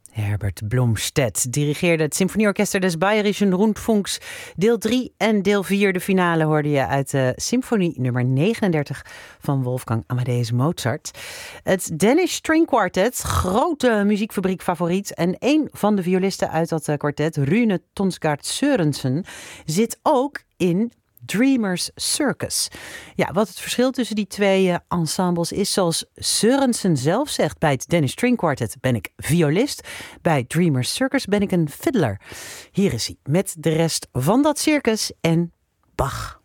Herbert Blomstedt dirigeerde het Symfonieorkester des Bayerischen Rundfunks. Deel 3 en deel 4, de finale, hoorde je uit de symfonie nummer 39 van Wolfgang Amadeus Mozart. Het Danish String Quartet, grote muziekfabriek favoriet. En een van de violisten uit dat kwartet, Rune Tonsgaard Sørensen, zit ook in Dreamers Circus. Ja, wat het verschil tussen die twee ensembles is, zoals Sørensen zelf zegt: bij het Danish String Quartet ben ik violist, bij Dreamers Circus ben ik een fiddler. Hier is hij met de rest van dat circus en Bach.